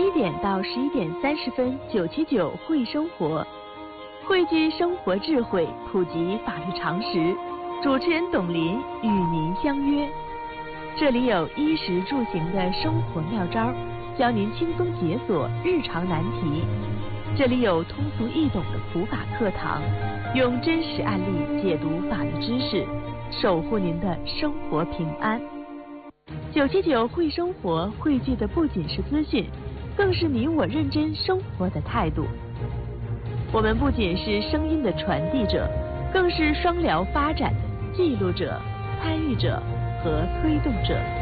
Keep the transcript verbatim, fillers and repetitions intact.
一点到十一点三十分，九七九会生活，汇聚生活智慧，普及法律常识。主持人董林与您相约，这里有衣食住行的生活妙招，教您轻松解锁日常难题。这里有通俗易懂的普法课堂，用真实案例解读法律知识，守护您的生活平安。九七九会生活汇聚的不仅是资讯，更是你我认真生活的态度。我们不仅是声音的传递者，更是双疗发展的记录者、参与者和推动者。